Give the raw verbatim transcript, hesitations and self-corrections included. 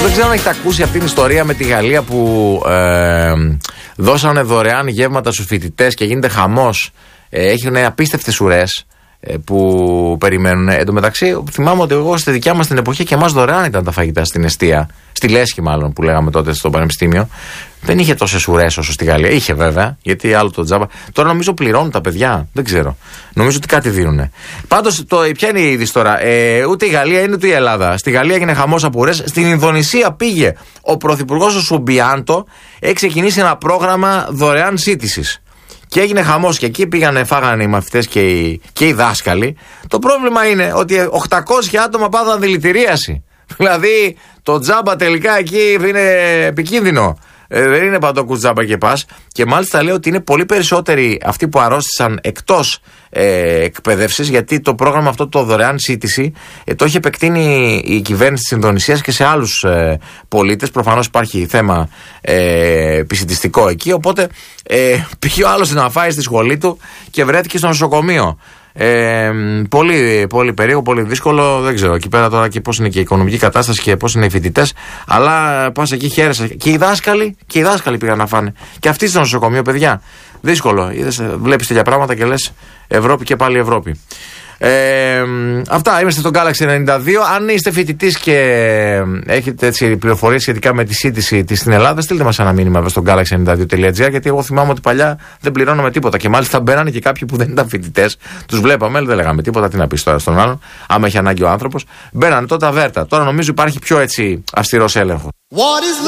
Δεν ξέρω αν έχετε ακούσει αυτή την ιστορία με τη Γαλλία που ε, δώσανε δωρεάν γεύματα στους φοιτητές και γίνεται χαμός. Ε, έχουν απίστευτες ουρές ε, που περιμένουν. Εν τω μεταξύ, θυμάμαι ότι εγώ στη δικιά μας την εποχή και εμάς δωρεάν ήταν τα φαγητά στην εστία. Στη Λέσχη, μάλλον, που λέγαμε τότε στο πανεπιστήμιο. Δεν είχε τόσες ουρές όσο στη Γαλλία. Είχε βέβαια, γιατί άλλο το τζάμπα. Τώρα νομίζω πληρώνουν τα παιδιά. Δεν ξέρω. Νομίζω ότι κάτι δίνουνε. Πάντως, το, ποια είναι η είδηση τώρα. Ε, ούτε η Γαλλία είναι ούτε η Ελλάδα. Στη Γαλλία έγινε χαμός από ουρές. Στην Ινδονησία πήγε ο πρωθυπουργός ο Σουμπιάντο. Έχει ξεκινήσει ένα πρόγραμμα δωρεάν σύντησης. Και έγινε χαμός και εκεί πήγανε, φάγανε οι μαθητές και οι, και οι δάσκαλοι. Το πρόβλημα είναι ότι οκτακόσια άτομα πάθαν δηλητηρίαση. Δηλαδή το τζάμπα τελικά εκεί είναι επικίνδυνο. Ε, δεν είναι παντό κουτζάμπα και πας. Και μάλιστα λέω ότι είναι πολύ περισσότεροι αυτοί που αρρώστησαν εκτός ε, εκπαίδευσης, γιατί το πρόγραμμα αυτό το δωρεάν σύντηση ε, το έχει επεκτείνει η κυβέρνηση της Ινδονησίας και σε άλλους ε, πολίτες. Προφανώς υπάρχει θέμα ε, επισιτιστικό εκεί. Οπότε ε, πήγε ο άλλος να φάει στη σχολή του και βρέθηκε στο νοσοκομείο. Ε, πολύ, πολύ περίεργο, πολύ δύσκολο. Δεν ξέρω εκεί πέρα τώρα και πώς είναι και η οικονομική κατάσταση και πώς είναι οι φοιτητές. Αλλά πας εκεί, χαίρεσαι. Και οι δάσκαλοι, και οι δάσκαλοι πήγαν να φάνε. Και αυτοί στο νοσοκομείο, παιδιά. Δύσκολο. Είδες, βλέπεις τέτοια πράγματα και λες Ευρώπη και πάλι Ευρώπη. Ε, αυτά, είμαστε στο Galaxy ενενήντα δύο. Αν είστε φοιτητής και έχετε έτσι πληροφορίες σχετικά με τη σύντηση της στην Ελλάδα, στείλτε μας ένα μήνυμα στο galaxy ενενήντα δύο τελεία τζι άρ, γιατί εγώ θυμάμαι ότι παλιά δεν πληρώναμε τίποτα. Και μάλιστα μπαίνανε και κάποιοι που δεν ήταν φοιτητές, τους βλέπαμε, δεν λέγαμε τίποτα. Τι να πεις τώρα στον άλλον, άμα έχει ανάγκη ο άνθρωπος. Μπαίνανε τότε αβέρτα. Τώρα νομίζω υπάρχει πιο έτσι αυστηρός έλεγχος.